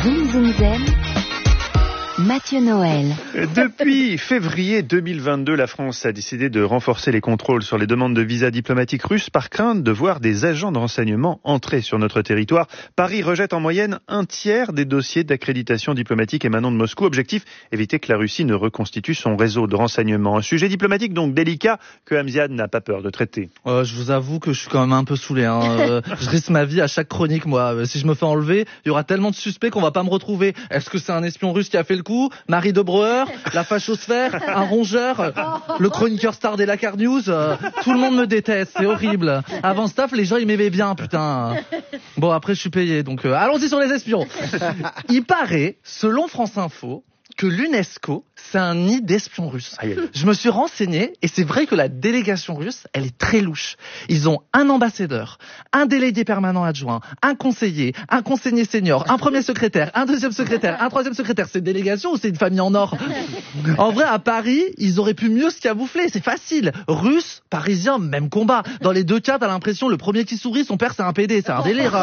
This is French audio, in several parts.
Zoom Zoom Zen, Mathieu Noël. Depuis février 2022, la France a décidé de renforcer les contrôles sur les demandes de visa diplomatique russes par crainte de voir des agents de renseignement entrer sur notre territoire. Paris rejette en moyenne un tiers des dossiers d'accréditation diplomatique émanant de Moscou. Objectif, éviter que la Russie ne reconstitue son réseau de renseignement. Un sujet diplomatique donc délicat que Hamzian n'a pas peur de traiter. Je vous avoue que je suis quand même un peu saoulé. Je risque ma vie à chaque chronique, moi. Si je me fais enlever, il y aura tellement de suspects qu'on va pas me retrouver. Est-ce que c'est un espion russe qui a fait le coup ? Marie de Breuer, la fachosphère, un rongeur, le chroniqueur star des Dakar News, tout le monde me déteste, c'est horrible. Avant ce taf, les gens ils m'aimaient bien, putain. Bon, après je suis payé, donc allons-y sur les espions. Il paraît, selon France Info, que l'UNESCO, c'est un nid d'espions russes. Je me suis renseigné et c'est vrai que la délégation russe, elle est très louche. Ils ont un ambassadeur, un délégué permanent adjoint, un conseiller senior, un premier secrétaire, un deuxième secrétaire, un troisième secrétaire. C'est une délégation ou c'est une famille en or ? En vrai, à Paris, ils auraient pu mieux se camoufler. C'est facile. Russe, parisien, même combat. Dans les deux cas, t'as l'impression le premier qui sourit, son père c'est un PD. C'est un délire.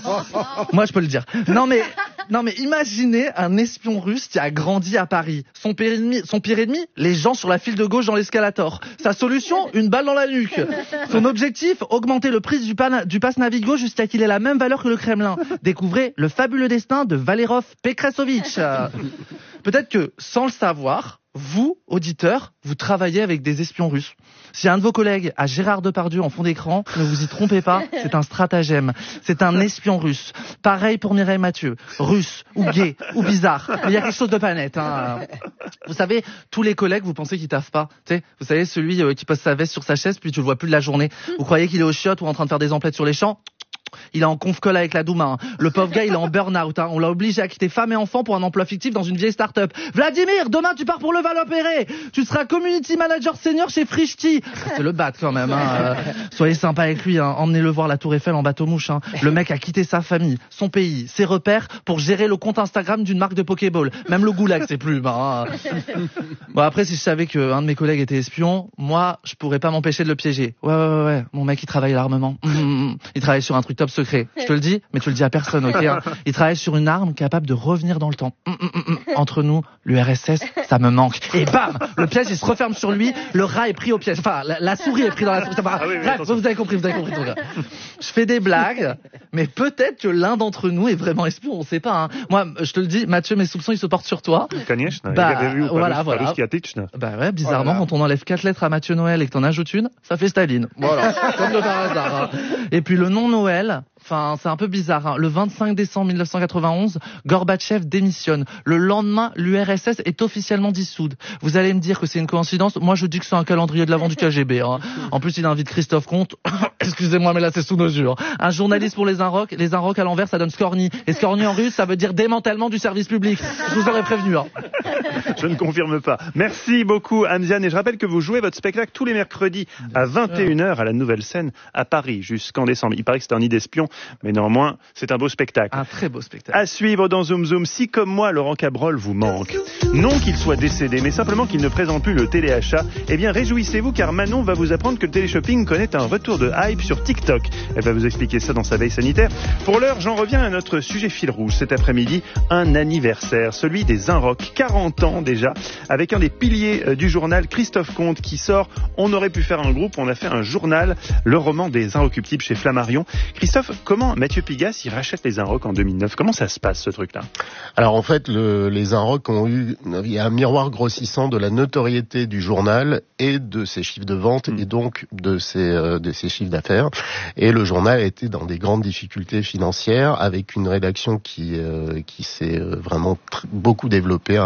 Moi, je peux le dire. Non mais imaginez un espion russe qui a grandi à Paris. Son pire ennemi, les gens sur la file de gauche dans l'escalator. Sa solution, une balle dans la nuque. Son objectif, augmenter le prix du pass Navigo jusqu'à qu'il ait la même valeur que le Kremlin. Découvrez le fabuleux destin de Valerov Pekrasovitch. Peut-être que, sans le savoir, vous, auditeurs, vous travaillez avec des espions russes. Si un de vos collègues a Gérard Depardieu en fond d'écran, ne vous y trompez pas, c'est un stratagème. C'est un espion russe. Pareil pour Mireille Mathieu. Russe, ou gay, ou bizarre. Mais il y a quelque chose de pas net. Vous savez, tous les collègues, vous pensez qu'ils taffent pas. Tu sais, vous savez, celui qui pose sa veste sur sa chaise, puis tu le vois plus de la journée. Vous croyez qu'il est au chiottes ou en train de faire des emplettes sur les champs ? Il est en conf-call avec la Douma. Le pauvre gars, il est en burn-out. On l'a obligé à quitter femme et enfant pour un emploi fictif dans une vieille start-up. Vladimir, demain tu pars pour le Val-Opéré. Tu seras community manager senior chez Frischti. C'est le bat quand même. Soyez sympa avec lui. Emmenez-le voir la Tour Eiffel en bateau-mouche. Le mec a quitté sa famille, son pays, ses repères pour gérer le compte Instagram d'une marque de Pokéball. Même le goulag, c'est plus. Bon, après, si je savais qu'un de mes collègues était espion, moi, je pourrais pas m'empêcher de le piéger. Ouais. Mon mec, il travaille à l'armement. Il travaille sur un truc top secret. Je te le dis, mais tu le dis à personne, ok ? Il travaille sur une arme capable de revenir dans le temps. Entre nous, l'URSS, ça me manque. Et bam, le piège, il se referme sur lui. Le rat est pris au piège. Enfin, la souris est prise dans la souris. Bref, vous avez compris. Je fais des blagues, mais peut-être que l'un d'entre nous est vraiment espion. On sait pas. Moi, je te le dis, Mathieu, mes soupçons, ils se portent sur toi. Voilà. Ouais, bizarrement, quand on enlève 4 lettres à Mathieu Noël et que t'en ajoutes une, ça fait Staline. Voilà, comme de par hasard. Et puis le nom Noël, c'est un peu bizarre. Le 25 décembre 1991, Gorbatchev démissionne. Le lendemain, l'URSS est officiellement dissoute. Vous allez me dire que c'est une coïncidence. Moi, je dis que c'est un calendrier de l'avant du KGB. En plus, il invite Christophe Comte. Excusez-moi, mais là, c'est sous nos yeux. Un journaliste pour les Inrocks. Les Inrocks à l'envers, ça donne Skorny. Et Skorny en russe, ça veut dire démantèlement du service public. Je vous aurais prévenu. Je ne confirme pas. Merci beaucoup, Hamzian. Et je rappelle que vous jouez votre spectacle tous les mercredis à 21h à la Nouvelle Scène à Paris jusqu'en décembre. Il paraît que c'est un nid d'espion, mais néanmoins, c'est un beau spectacle. Un très beau spectacle. À suivre dans Zoom Zoom. Si, comme moi, Laurent Cabrol vous manque, non qu'il soit décédé, mais simplement qu'il ne présente plus le téléachat, eh bien, réjouissez-vous car Manon va vous apprendre que le téléshopping connaît un retour de hype sur TikTok. Elle va vous expliquer ça dans sa veille sanitaire. Pour l'heure, j'en reviens à notre sujet fil rouge. Cet après-midi, un anniversaire, celui des Inrocks. 40 ans déjà, avec un des piliers du journal, Christophe Comte, qui sort « On aurait pu faire un groupe, on a fait un journal », le roman des Inrecuptibles chez Flammarion. Christophe, comment Mathieu Pigasse il rachète les Inrocks en 2009 ? Comment ça se passe, ce truc-là ? Alors en fait, les Inrocks il y a un miroir grossissant de la notoriété du journal et de ses chiffres de vente et donc de ses chiffres d'affaires. Et le journal était dans des grandes difficultés financières avec une rédaction qui s'est vraiment beaucoup développée.